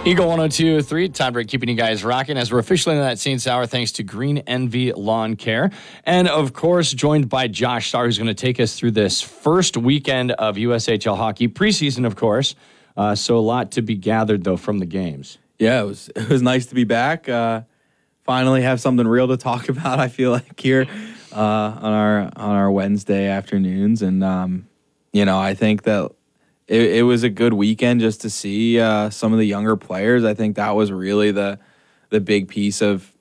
Eagle 102.3, Todd Brick keeping you guys rocking as we're officially in that Saints Hour thanks to Green Envy Lawn Care. And, of course, joined by Josh Starr, who's going to take us through this first weekend of USHL hockey. Preseason, of course. So a lot to be gathered, though, from the games. Yeah, it was nice to be back. Finally have something real to talk about, I feel like, here on our Wednesday afternoons. And, I think that it was a good weekend just to see some of the younger players. I think that was really the big piece of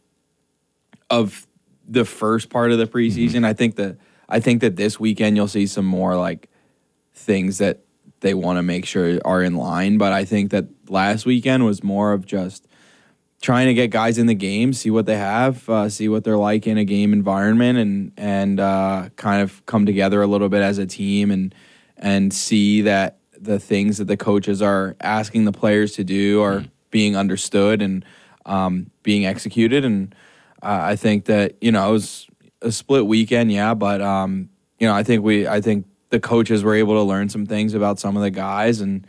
the first part of the preseason. Mm-hmm. I think that this weekend you'll see some more like things that they want to make sure are in line. But I think that last weekend was more of just trying to get guys in the game, see what they have, see what they're like in a game environment, and kind of come together a little bit as a team and see that the things that the coaches are asking the players to do are being understood and being executed. And I think that, it was a split weekend, yeah, but I think the coaches were able to learn some things about some of the guys, and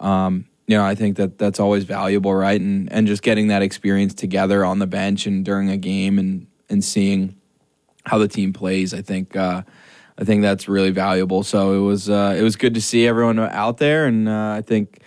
I think that that's always valuable, right? And just getting that experience together on the bench and during a game and seeing how the team plays, I think that's really valuable. So it was good to see everyone out there, and I think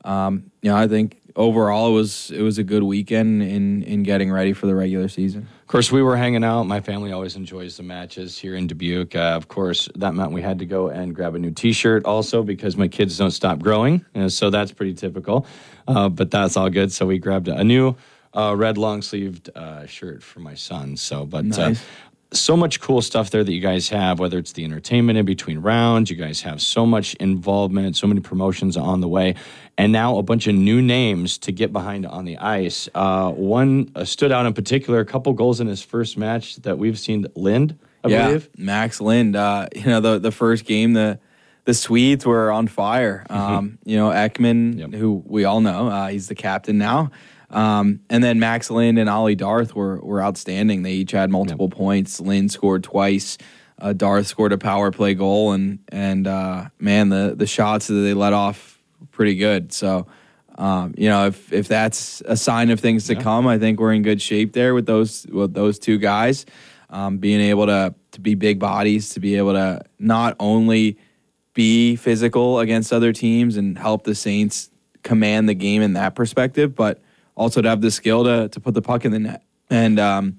overall it was a good weekend in getting ready for the regular season. Of course, we were hanging out. My family always enjoys the matches here in Dubuque. Of course, that meant we had to go and grab a new T-shirt also because my kids don't stop growing, so that's pretty typical. But that's all good. So we grabbed a new red long-sleeved shirt for my son. Nice. So much cool stuff there that you guys have, whether it's the entertainment in between rounds. You guys have so much involvement, so many promotions on the way, and now a bunch of new names to get behind on the ice. One stood out in particular, a couple goals in his first match that we've seen, Lind, I believe. Max Lind. The first game, the Swedes were on fire. Ekman, who we all know, he's the captain now. And then Max Lind and Ollie Darth were outstanding. They each had multiple points. Lind scored twice. Darth scored a power play goal, and man, the shots that they let off were pretty good. So, if that's a sign of things to come, I think we're in good shape there with those two guys, being able to be big bodies, to be able to not only be physical against other teams and help the Saints command the game in that perspective, but also to have the skill to put the puck in the net. And,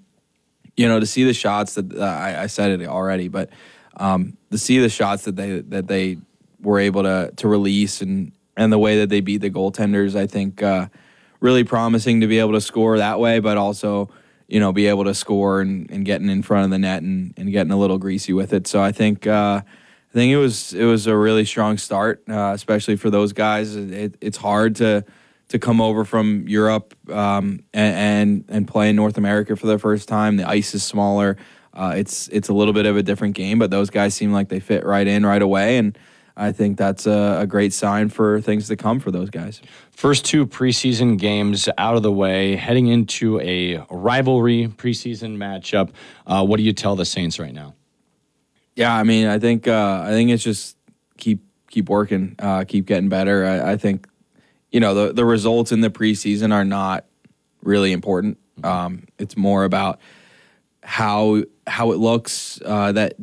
to see the shots that I said it already, but to see the shots that they were able to release and the way that they beat the goaltenders, I think really promising to be able to score that way, but also, be able to score and getting in front of the net and getting a little greasy with it. So I think it was a really strong start, especially for those guys. It's hard to come over from Europe and play in North America for the first time. The ice is smaller. It's a little bit of a different game, but those guys seem like they fit right in right away, and I think that's a great sign for things to come for those guys. First two preseason games out of the way, heading into a rivalry preseason matchup. What do you tell the Saints right now? Yeah, I mean, I think it's just keep working, keep getting better. I think the results in the preseason are not really important. It's more about how it looks that